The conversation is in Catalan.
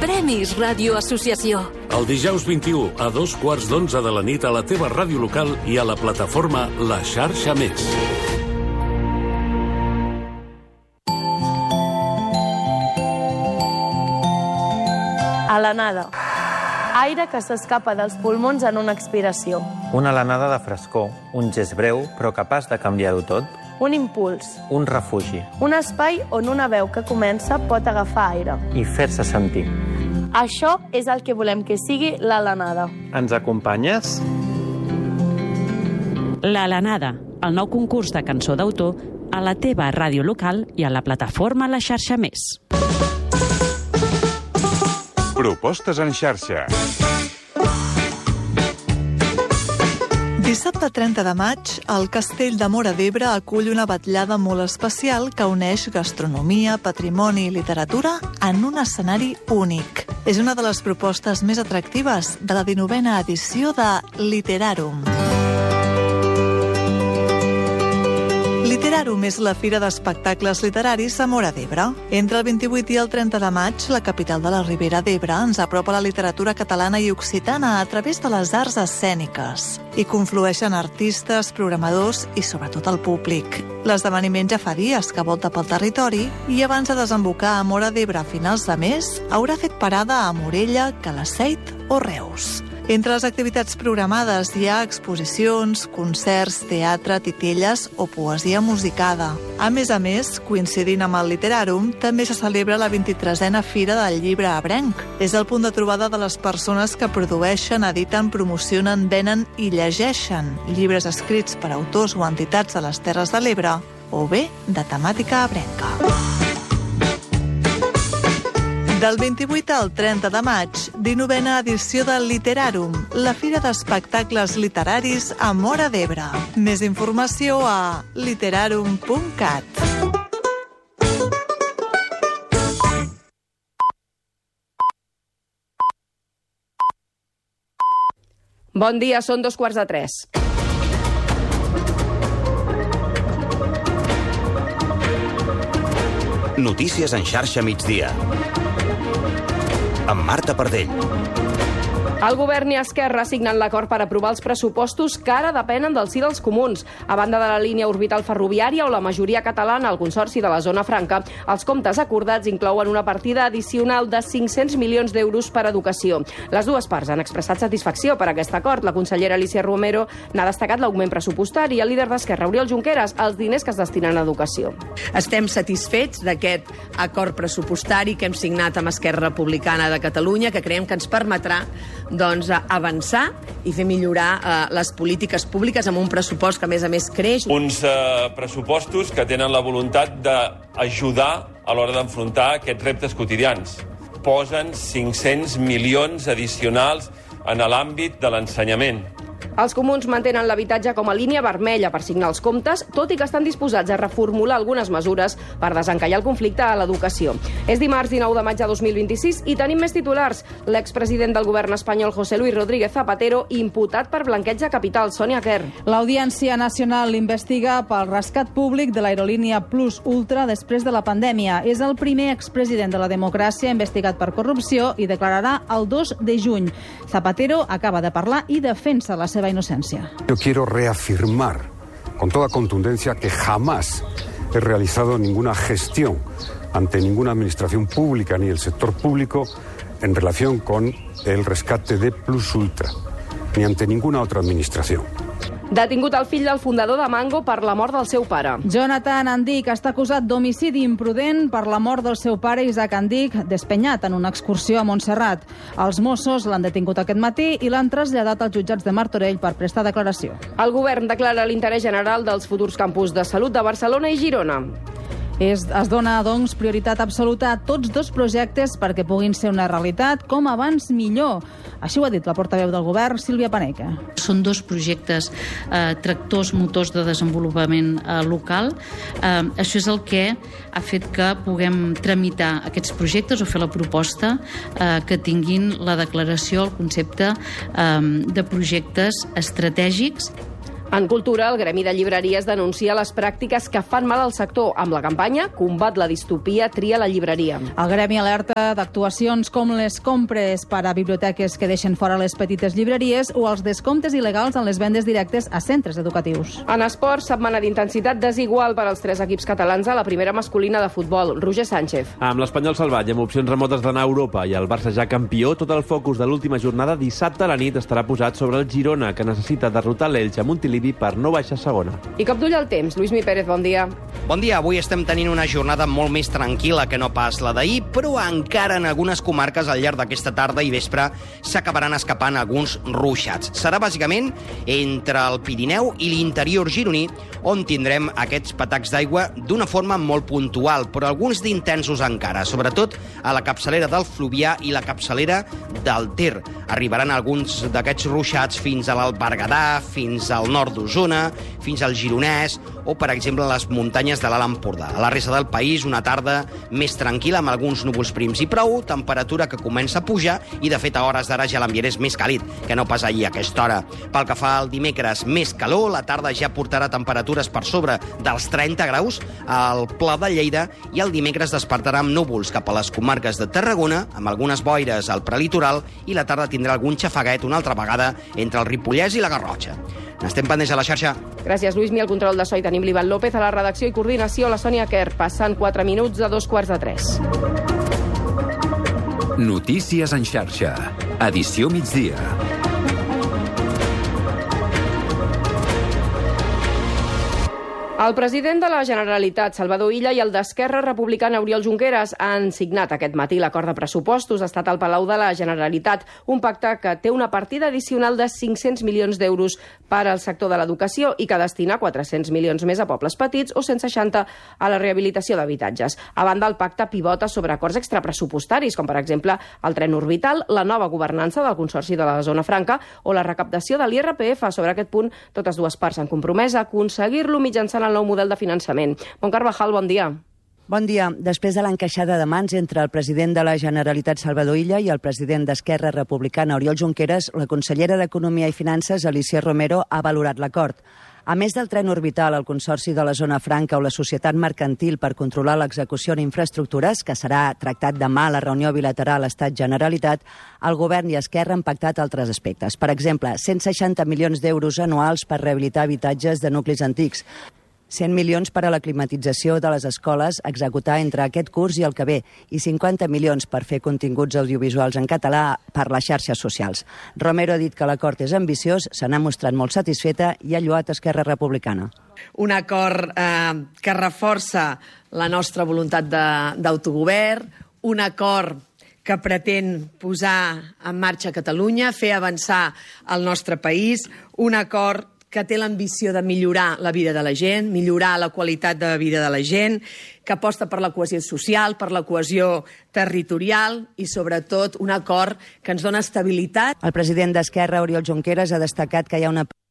Premis Ràdio Associació. El dijous 21 a 2:15 de la nit a la teva ràdio local i a la plataforma La Xarxa Més. Alenada. Aire que s'escapa dels pulmons en una expiració. Una alenada de frescor, un gest breu però capaç de canviar-ho tot. Un impuls. Un refugi. Un espai on una veu que comença pot agafar aire. I fer-se sentir. Això és el que volem que sigui l'Alenada. Ens acompanyes? L'Alenada, el nou concurs de cançó d'autor a la teva ràdio local i a la plataforma La Xarxa Més. Propostes en xarxa. Dissabte 30 de maig, el Castell de Móra d'Ebre acull una vetllada molt especial que uneix gastronomia, patrimoni i literatura en un escenari únic. És una de les propostes més atractives de la 19a edició de Literarum. Literarum és la fira d'espectacles literaris a Móra d'Ebre. Entre el 28 i el 30 de maig, la capital de la Ribera d'Ebre ens apropa la literatura catalana i occitana a través de les arts escèniques. Hi conflueixen artistes, programadors i sobretot el públic. L'esdeveniment ja fa dies que volta pel territori i abans de desembocar a Móra d'Ebre a finals de mes, haurà fet parada a Morella, Calaceit o Reus. Entre les activitats programades hi ha exposicions, concerts, teatre, titelles o poesia musicada. A més, coincidint amb el Literarum, també se celebra la 23a Fira del Llibre Ebrenc. És el punt de trobada de les persones que produeixen, editen, promocionen, venen i llegeixen llibres escrits per autors o entitats de les Terres de l'Ebre o bé de temàtica ebrenca. Del 28 al 30 de maig, 19a edició del Literarum, la fira d'espectacles literaris a Móra d'Ebre. Més informació a literarum.cat. Bon dia, són 2:15. Notícies en xarxa migdia. Amb Marta Pardell. El govern i Esquerra signen l'acord per aprovar els pressupostos que ara depenen del sí dels comuns. A banda de la línia orbital ferroviària o la majoria catalana al Consorci de la Zona Franca, els comptes acordats inclouen una partida addicional de 500 milions d'euros per a educació. Les dues parts han expressat satisfacció per aquest acord. La consellera Alícia Romero n'ha destacat l'augment pressupostari i el líder d'Esquerra, Oriol Junqueras, els diners que es destinen a educació. Estem satisfets d'aquest acord pressupostari que hem signat amb Esquerra Republicana de Catalunya, que creiem que ens permetrà avançar i fer millorar les polítiques públiques amb un pressupost que, a més, creix. Uns pressupostos que tenen la voluntat d'ajudar a l'hora d'enfrontar aquests reptes quotidians. Posen 500 milions addicionals en l'àmbit de l'ensenyament. Els comuns mantenen l'habitatge com a línia vermella per signar els comptes, tot i que estan disposats a reformular algunes mesures per desencallar el conflicte a l'educació. És dimarts 19 de maig de 2026 i tenim més titulars. L'expresident del govern espanyol, José Luis Rodríguez Zapatero, imputat per blanqueig de capital. Sònia Quer. L'Audiència Nacional investiga pel rescat públic de l'aerolínia Plus Ultra després de la pandèmia. És el primer expresident de la democràcia investigat per corrupció i declararà el 2 de juny. Zapatero acaba de parlar i defensa la seva inocencia. Yo quiero reafirmar con toda contundencia que jamás he realizado ninguna gestión ante ninguna administración pública ni el sector público en relación con el rescate de Plus Ultra, ni ante ninguna otra administración. Detingut el fill del fundador de Mango per la mort del seu pare. Jonathan Andic està acusat d'homicidi imprudent per la mort del seu pare Isaac Andic, despenyat en una excursió a Montserrat. Els Mossos l'han detingut aquest matí i l'han traslladat als jutjats de Martorell per prestar declaració. El govern declara l'interès general dels futurs campus de salut de Barcelona i Girona. Es dona, doncs, prioritat absoluta a tots dos projectes perquè puguin ser una realitat com abans millor. Així ho ha dit la portaveu del govern, Sílvia Paneca. Són dos projectes tractors, motors de desenvolupament local. Això és el que ha fet que puguem tramitar aquests projectes o fer la proposta que tinguin la declaració, el concepte de projectes estratègics. En cultura, el Gremi de Llibreries denuncia les pràctiques que fan mal al sector amb la campanya Combat la distopia, tria la llibreria. El Gremi alerta d'actuacions com les compres per a biblioteques que deixen fora les petites llibreries o els descomptes il·legals en les vendes directes a centres educatius. En esports, setmana d'intensitat desigual per als 3 equips catalans a la primera masculina de futbol. Roger Sánchez. Amb l'Espanyol salvat i amb opcions remotes d'anar a Europa i el Barça ja campió, tot el focus de l'última jornada dissabte a la nit estarà posat sobre el Girona, que necessita derrotar l'Elx a Montilivi per no baixar segona. I cop d'ull al temps. Lluís Mi Pérez, bon dia. Bon dia. Avui estem tenint una jornada molt més tranquil·la que no pas la d'ahir, però encara en algunes comarques al llarg d'aquesta tarda i vespre s'acabaran escapant alguns ruixats. Serà bàsicament entre el Pirineu i l'interior gironí on tindrem aquests patacs d'aigua d'una forma molt puntual, però alguns d'intensos encara, sobretot a la capçalera del Fluvià i la capçalera del Ter. Arribaran alguns d'aquests ruixats fins a l'Alt Berguedà, fins al nord d'Osona, fins al Gironès o, per exemple, a les muntanyes de l'Alt Empordà. A la resta del país, una tarda més tranquil·la amb alguns núvols prims i prou, temperatura que comença a pujar i, de fet, a hores d'ara ja l'ambient és més càlid que no pas ahir a aquesta hora. Pel que fa al dimecres, més calor, la tarda ja portarà temperatures per sobre dels 30 graus al Pla de Lleida i el dimecres despertarà amb núvols cap a les comarques de Tarragona, amb algunes boires al prelitoral i la tarda tindrà algun xafaguet una altra vegada entre el Ripollès i la Garrotxa. N'estem pendents a la xarxa. Gràcies, Lluís Mi. Al control de so i tenim l'Ivan López, a la redacció i coordinació la Sònia Quer, passant 4 minuts de 2:45. Notícies en xarxa. Edició migdia. El president de la Generalitat, Salvador Illa, i el d'Esquerra Republicana, Oriol Junqueras, han signat aquest matí l'acord de pressupostos. Ha estat al Palau de la Generalitat, un pacte que té una partida addicional de 500 milions d'euros per al sector de l'educació i que destina 400 milions més a pobles petits o 160 a la rehabilitació d'habitatges. A banda, el pacte pivota sobre acords extrapressupostaris, com per exemple el tren orbital, la nova governança del Consorci de la Zona Franca o la recaptació de l'IRPF. Sobre aquest punt, totes dues parts s'han compromès a aconseguir-lo mitjançant el nou model de finançament. Bon Carvajal, bon dia. Bon dia. Després de l'encaixada de mans entre el president de la Generalitat, Salvador Illa, i el president d'Esquerra Republicana, Oriol Junqueras, la consellera d'Economia i Finances, Alícia Romero, ha valorat l'acord. A més del tren orbital, el Consorci de la Zona Franca o la Societat Mercantil per controlar l'execució en infraestructures, que serà tractat demà a la reunió bilateral Estat-Generalitat, el govern i Esquerra han pactat altres aspectes. Per exemple, 160 milions d'euros anuals per rehabilitar habitatges de nuclis antics, 100 milions per a la climatització de les escoles a executar entre aquest curs i el que ve i 50 milions per fer continguts audiovisuals en català per les xarxes socials. Romero ha dit que l'acord és ambiciós, se n'ha mostrat molt satisfeta i ha lloat Esquerra Republicana. Un acord que reforça la nostra voluntat d'autogovern, un acord que pretén posar en marxa Catalunya, fer avançar el nostre país, un acord que té l'ambició de millorar la vida de la gent, millorar la qualitat de vida de la gent, que aposta per la cohesió social, per la cohesió territorial i, sobretot, un acord que ens dona estabilitat. El president d'Esquerra, Oriol Junqueras, ha destacat que hi ha una